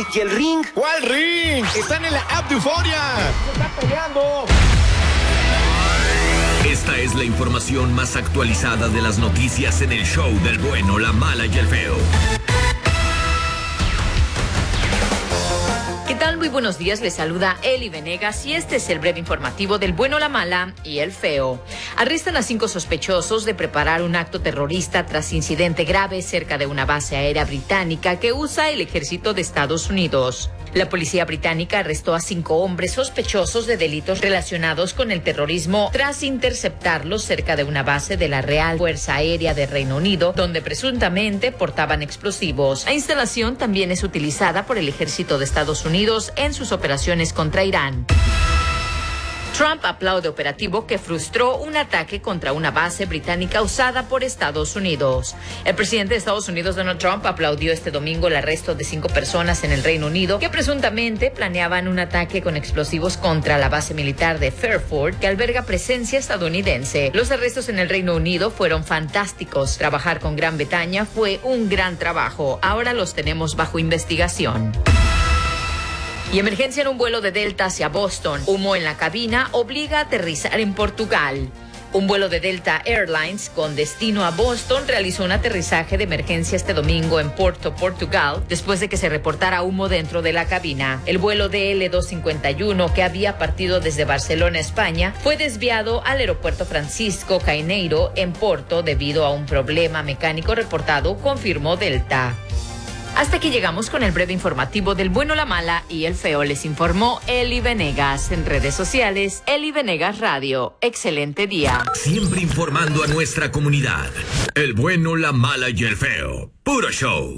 ¿Y el ring? ¿Cuál ring? Están en la app de Euforia. ¡Se están peleando! Esta es la información más actualizada de las noticias en el show del bueno, la mala y el feo. ¿Qué tal? Muy buenos días, les saluda Eli Venegas y este es el breve informativo del bueno, la mala y el feo. Arrestan a 5 sospechosos de preparar un acto terrorista tras incidente grave cerca de una base aérea británica que usa el ejército de Estados Unidos. La policía británica arrestó a 5 hombres sospechosos de delitos relacionados con el terrorismo tras interceptarlos cerca de una base de la Real Fuerza Aérea de Reino Unido, donde presuntamente portaban explosivos. La instalación también es utilizada por el ejército de Estados Unidos en sus operaciones contra Irán. Trump aplaude operativo que frustró un ataque contra una base británica usada por Estados Unidos. El presidente de Estados Unidos, Donald Trump, aplaudió este domingo el arresto de 5 personas en el Reino Unido que presuntamente planeaban un ataque con explosivos contra la base militar de Fairford, que alberga presencia estadounidense. Los arrestos en el Reino Unido fueron fantásticos. Trabajar con Gran Bretaña fue un gran trabajo. Ahora los tenemos bajo investigación. Y emergencia en un vuelo de Delta hacia Boston. Humo en la cabina obliga a aterrizar en Portugal. Un vuelo de Delta Airlines con destino a Boston realizó un aterrizaje de emergencia este domingo en Porto, Portugal, después de que se reportara humo dentro de la cabina. El vuelo DL251, que había partido desde Barcelona, España, fue desviado al aeropuerto Francisco Caneiro en Porto debido a un problema mecánico reportado, confirmó Delta. Hasta aquí llegamos con el breve informativo del bueno, la mala y el feo. Les informó Eli Venegas. En redes sociales, Eli Venegas Radio. Excelente día. Siempre informando a nuestra comunidad. El bueno, la mala y el feo. Puro show.